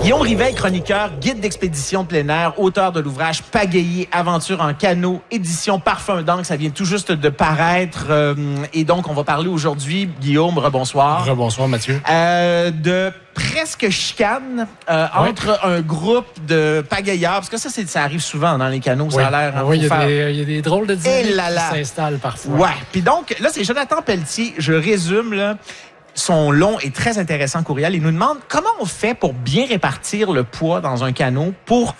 Guillaume Rivet, chroniqueur, guide d'expédition plein air, auteur de l'ouvrage Pagayer, aventure en canot, édition Parfum d'encre. Ça vient tout juste de paraître. Et donc, on va parler aujourd'hui, Guillaume, rebonsoir. Rebonsoir, Mathieu. De presque chicane entre un groupe de pagayards. Parce que ça arrive souvent dans les canots, ça a l'air. Oui, il y a des drôles de dynamiques qui s'installent parfois. Ouais. Puis donc, là, c'est Jonathan Pelletier. Je résume, là. Son long et très intéressant courriel. Il nous demande comment on fait pour bien répartir le poids dans un canot pour